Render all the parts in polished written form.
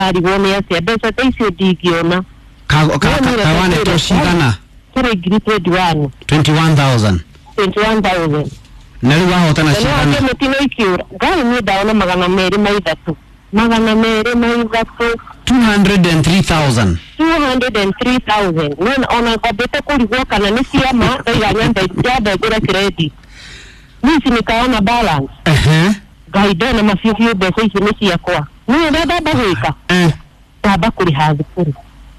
Arigone ase besa taisi digiona. Kawane toshigana. Kure giri 21. 21,000. 21,000. Nari waho tana shigana. Nari mutino ikiura. Gari ni daona magana mere maidatu. Magana mere maidatu. 203,000. 203,000. Nona ona kabeta kuligwa kana nisiama ila nyanda jada gura credit. Nisi nikaona balance. Gaidona mafifio besa isi nisi ya kwa. Nuna baba huika. Taba kuri hazi kuri.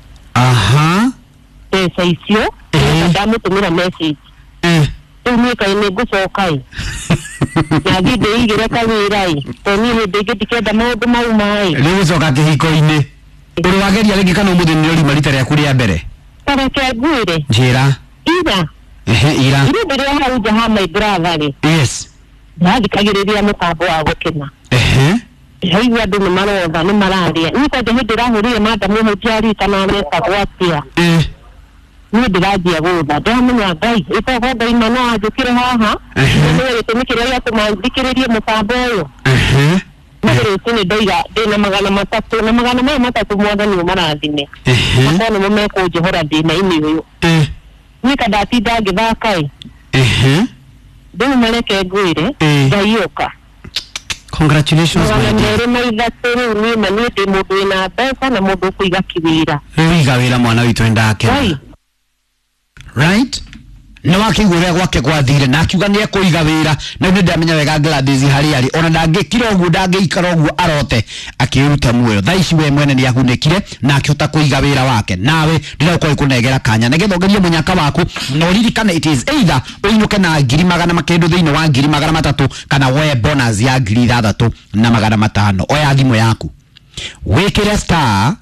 Pesa isio. Damu tumira message. Tumika ineguso kai. Yagi de igira kawirai. Toni ne dege dikeda maudu maumai. Lewe soka kihiko ine. Uru wageria legi kana umuthi ni ori marita ya kuri ya mbere. Para ke gwire. Njira. Ira. Ira. Ira bere ha uja ha my brother. Yes. Yagi kagireria mutambo wa gukena. Hei wadu ni maroga ni mararia. Nika de hidira huria madamu hujari kana nesa gwatia. Ni dirajia gutha ndamenya ngai itogo ngai mano ajukire haha ni gitumikire ya tumandikirerie mutambo uyu nagire tini ndoiga ndina magana matatu mothe ni marathime makoni mumeko johora ndina ini uyu nika ndatinda ngithaka ndini mareke ngwire ngai yoka. Congratulations my dear. Nere maithatu ni mani ndi mundu ina mbeca na mundu kuiga kiwira. Wiga wira mwana witu ndake. Right? Na wakigure gwake gwathire na akiuga ni ekuiga wira na ndi ndamenya wega Gladys hari ona ndangikira ugu ndangikara ugu arote akiruta muoyo thaici we mwene ni agunekire na akihota kuiga wira wake nawe ndirauko ikunegera kanya negetho ngerie munyaka waku no ririkana it is either uinuke na 200 makindu thiini wa 300 kana we bonus ya 3,500 oya thimo yaku wikire star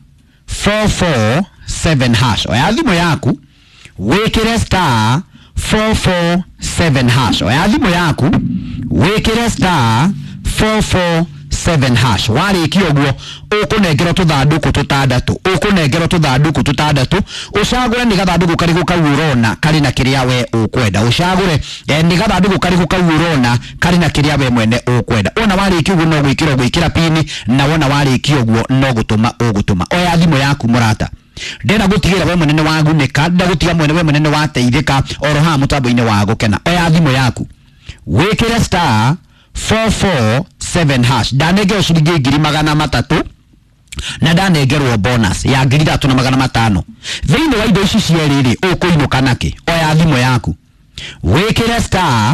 447 hash oya thimo yaku wekere star 447 hash oya thimo yaku wekere star 447 hash wari kioguo ukunengero tuthanduku tutandatu ucagure ni gathanduku karigu kawurona kari na kiria we ukwenda ucagure ni gathanduku karigu kawurona kari na kiria we mwene ukwenda ona wari kioguo no gwikira pini na wona wari kioguo no gutuma oya thimo yaku murata ndena gutigira we munene wa guneka ndagutiga mwene we munene wa teithika oroha mutambo-ine wa gukena oya thimo yaku wikire star 447 hash ndanengero ciringi 300 na ndanengerwo bonus ya 3,500 thiini wa indo ici cieriri ukuinuka naki oya thimo yaku wikire star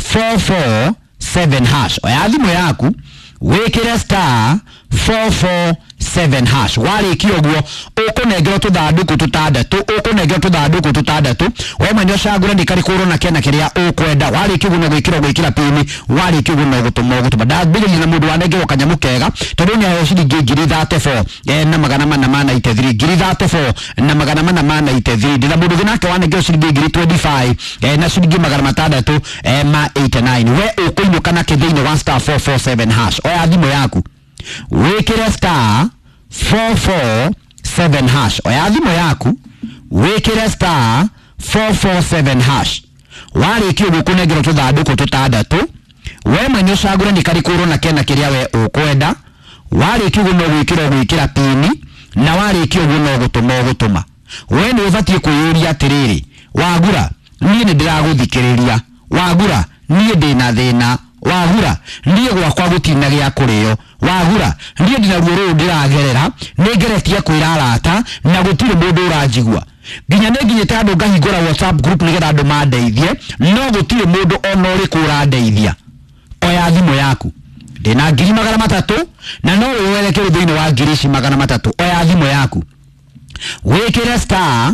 447 hash oya thimo yaku wikire star 447 hash wari kioguo ukunengero tuthanduku tutandatu we mwenye cagure ni kari kurona kena kiria ukwenda wari kiguno gwikira pini wari kiguno gutuma ndabiri na mundu wanengerwo kanyamu kega tondu ni ayo ciringi 34 na magana mana 34 na magana mana 33 na mundu ginake wanengerwo ciringi 25 na ciringi magana 6 ma 89 we ukuinuka na kithiini wa star 447 hash oya thimo yaku wikire star 447 hash oya thimo yaku wikire star 447 hash wari kioguo kunengero tuthanduku tutandatu we mwenye cagure ni kari kurona kena kiria we ukwenda wari kioguo no gwikira pini na wari kioguo no gutuma we ni ubatie kuyuria atiriri wagura nie ni ndiraguthikiriria wagura nie ndina thina wagura nie gwakwa gutina gia kurio wagura nie ndina ruo ndiragerera ningeretie kwira arata na gutire mundu uranjigua nginya tandu ngahingura WhatsApp group nigetha andu mandeithie no gutire mundu ona uri kurandeithia oya thimo yaku ndina 300 na no werekere thiini wa 300 oya thimo yaku wikire star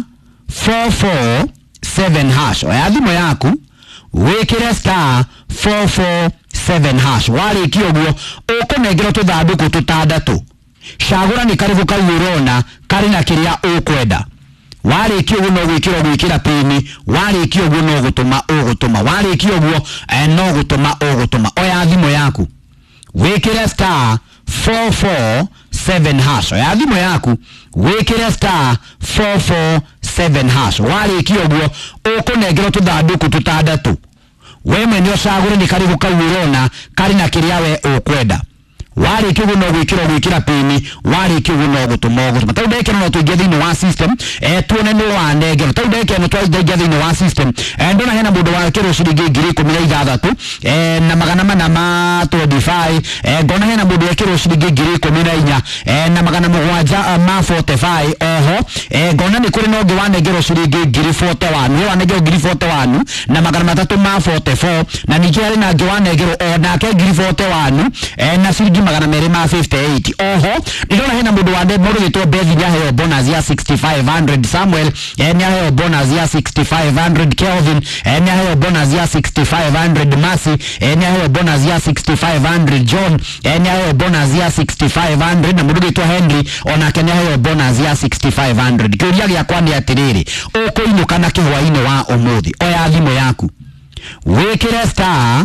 447 hash oya thimo yaku wikire star 447 hash wari kioguo ukunengero tuthanduku tutandatu cagura ni karibu kawurona kari na kiria ukwenda wari kioguo no gwikira pini wari kioguo no gutuma wari kioguo no gutuma oya thimo yaku wikire star 447 hash oya thimo yaku wikire star 447 hash wari kioguo ukunengero tuthanduku tutandatu we mwenye cagure ni karibu kawurona kari na kiria we ukwenda wari kiguno gwikira pini wari kiguno gutuma tau ndeke no tuingie thiini wa system tuone ni wanengero tau ndeke no twaingia thiini wa system ndona hena mundu wa kiro ciringi 16,000 na magana mana ma 25 ngona hena mundu wa kiro ciringi 14,000 na magana mugwanja ma 45 oho ngona ni kuri no ngi wanengero ciringi 41 wanengero 41 na magana matatu ma 44 na nikiari na ngi wanengero nake 41 na ciringi magana meri ma 58 oho ndona hena mundu wa mundu gitwo Bethi nyaheyo bonus ya 6,500 Samuel nyaheyo bonus ya 6,500 Kelvin nyaheyo bonus ya 6,500 Mercy nyaheyo bonus ya 6,500 John nyaheyo bonus ya 6,500 na mundu gitwo Henry onake nyaheyo bonus ya 6,500 kiuria giakwa ni atiriri ukuinuka na kihwaini wa umuthi oya thimu yaku wikire star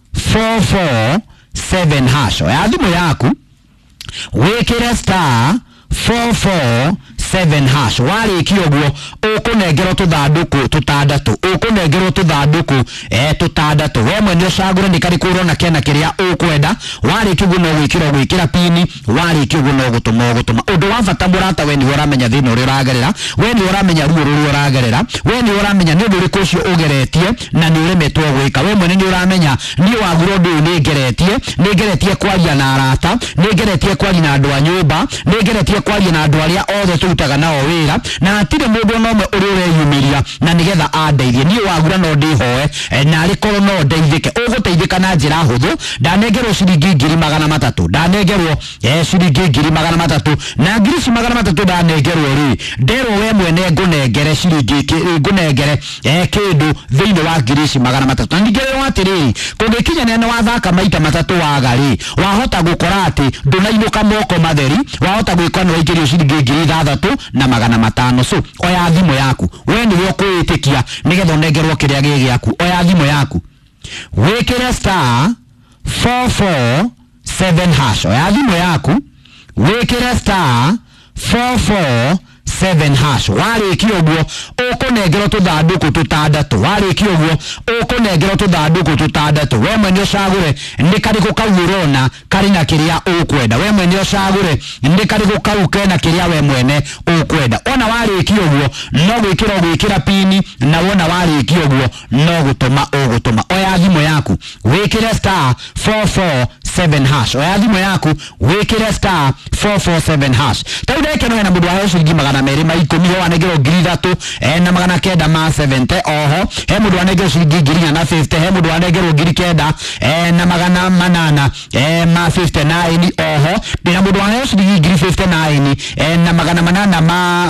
447 hash oya thimu yaku wikire star 447 hash warikio guo ukunengerwo tuthanduku tutandatu ukunengerwo tuthanduku tutandatu we mwene ucagure ni kariku urona kena kiria ukwenda warikio guo no gwikira pini warikio guo no gutuma undu wa bata murata we ni uramenya thina uri uragerera we ni uramenya ruo ruri uragerera we ni uramenya ni undu uriku ucio ugeretie na ni uremetwo gwika we mwene ni uramenya ni waguro ndu nigeretie kwaria na arata nigeretie kwaria na andu a nyumba nigeretie kwaria na andu aria othe turutaga nao wira na atire mundu nomwe uri ureyumiria na nigetha andeithie ni wagura no ndihoe na arikorwo no ndeithike uguteithika na njira huthu ndanengerwo ciringi 300 ndanengerwo ciringi 300 na ngiri 300 ndanengerwo ri nderwo we mwene ngunengere ciringi ngunengere kindu thiini wa ngiri 300 na ndigere atiriri kungikinya nene wathaka maita matatu wagari wahota gukora ati ndunainuka moko matheri wahota gwikwa no ikirio ciringi 6,000 na magana 500 so oya thimu yaku we ni wo kwitikia nigetha nengerwo kiria gigiaku oya thimu yaku wikire star 447 hash oya thimu yaku wikire star 447 hash warikio guo ukunengerwo tuthanduku tutandatu warikio guo ukunengerwo tuthanduku tutandatu we mwene ucagure ndi kariku kaurona kari na kiria ukwenda we mwene ucagure ndi kariku kau kena kiria we mwene ukwenda ona warikio guo no gwikira pini na wona warikio guo no gutuma oya thimu yaku wikire star 447 hash oya thimu yaku wikire star 447 hash taudeke no hena mundu wa ciringi magana meri ma 10 wanengero 3,000 na magana kenda ma 70 oho he mundu wanengero ciringi 450 he mundu wanengero 9,000 na magana 8 ma 59 oho ndina mundu wanengero ciringi 59 na magana 8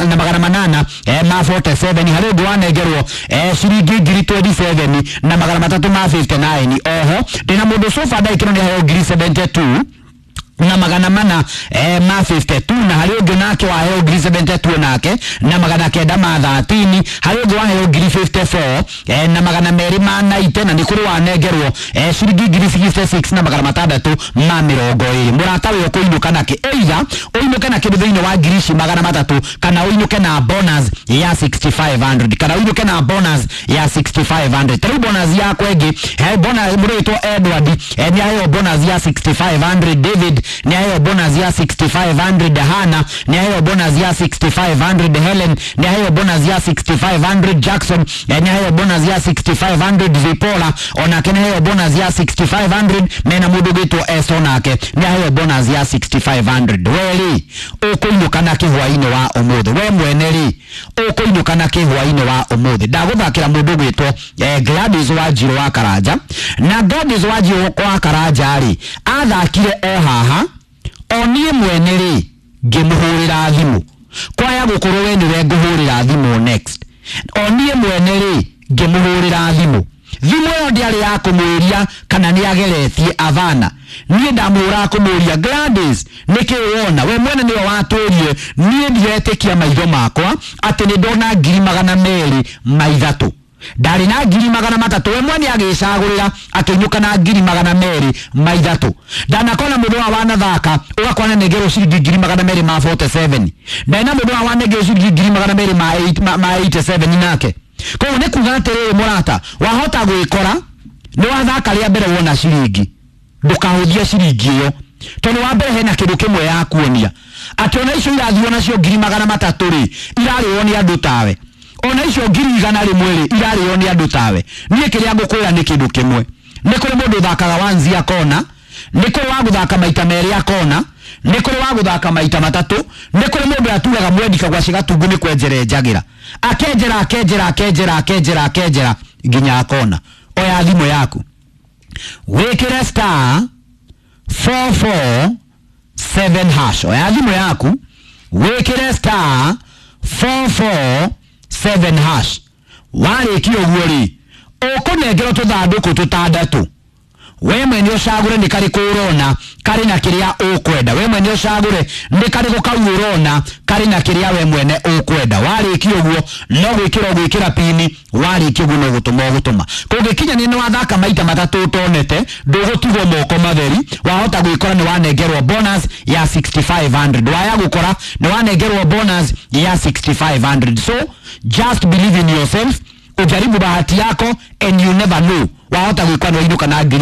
ma 47 hari mundu wanengerwo ciringi 27 na magana 3 ma 59 oho ndina mundu sofa daikiro ni hayo 72 na magana 4 ma 52 na hari ungi nake wa heo 72 nake na magana kenda ma 13 hari ungi wa heo 54 na magana meri ma 90 na nikuru wa nengerwo ciringi 66 na magana 6 ma 20 murata we kuinuka nake either uinuke na kindu thiini wa ngirici magana 3 kana uinuke na bonus ya 6,500 kana uinuke na bonus ya 6,500 tari bonus ya kwengi bonus murito Edward ni hayo bonus ya 6,500 David ni hayo bonus ya 6,500 Hana ni hayo bonus ya 6,500 Helen ni hayo bonus ya 6,500 Jackson ni hayo bonus ya 6,500 Zipola onake ni hayo bonus ya 6,500 mena mundu gitwo Esonake ni hayo bonus ya 6,500 weli ukuinuka na kihwaini wa umuthi we mweneri ukuinuka na kihwaini wa umuthi ndaguthakira mundu gitwo Gladys Wanjiru wa Karanja na Gladys Wanjiru wa Karanja ri athakire haha onie mweneri ngimuhurira thimu kwaya gukorwo we niwe nguhurira thimu next onie mweneri ngimuhurira thimu yo ndiari ya kumwiria kana ni ageretie avana nie ndamura kumuria Gladys niki wona we mwene niwe waturie nie ndietikia maitho makwa ati ni ndona 200,000 maithatu ndari na 300,000 we mwene agicagurira akinyuka na 200,000 maithatu ndanakona mundu wa wanathaka ugakwana negero ciringi 200,000 ma 47 ndana mundu wa wanegero ciringi 200,000 ma 87 nake kwa ne kugaterere murata wahota gwikora ni wathaka ria mbere wona ciringi ndukahudhia ciringi yo tondu wa mbere hena kindu kimwe ya kuonia ati ona icio irathio nacio 300,000 ri irarĩo nĩ andũ tawe, ona icio 100,000 rĩmwe ri irarĩo nĩ andũ tawe. Niĩ kĩrĩa ngũkwĩra nĩ kindu kimwe, nĩ kũrĩ mũndũ ũthakaga wanzi akona, nĩ kũrĩ wa gũthaka maita merĩ akona, nĩ kũrĩ wa gũthaka maita matatũ, nĩ kũrĩ mũndũ atugaga mwendika gwa cigatungu nĩ kwenjera enjagira akenjera nginya akona. Oya thimũ yaku wĩkĩre star 447 hash. Oya thimũ yaku wĩkĩre star 447 hash. Warĩkia ũguo rĩ ũkũnengerwo tũthandũkũ tũtandatũ. We mwene ũcagũre nĩ karĩkũ ũrona karĩ na kĩrĩa ũkwenda. We mwene ũcagũre nĩ karĩkũ kau ũrona karĩ na kĩrĩa we mwene ũkwenda. Warĩkia ũguo no gwĩkĩra pini, warĩkia ũguo no gũtũma. Kũngĩkinya nĩ wathaka maita matatũ ũtonete ndũgũtigwo moko matheri, wahota gwĩkora nĩ wanengerwo bonus ya 6500. Waya gũkora nĩ wanengerwo bonus ya 6500. So just believe in yourself, ujaribu bahati yako and you never know. Wahota gwĩkora nĩ wainũka na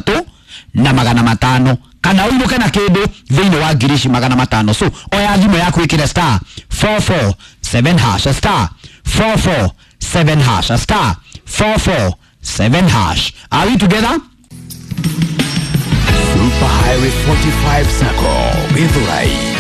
3,500 kana uinuke na kindu thĩinĩ wa 5,000. So oya thimũ yaku wĩkĩre star 447 hash, star 447 hash, star 447 hash. Are we together? Super Highway 45 Circle with Rai.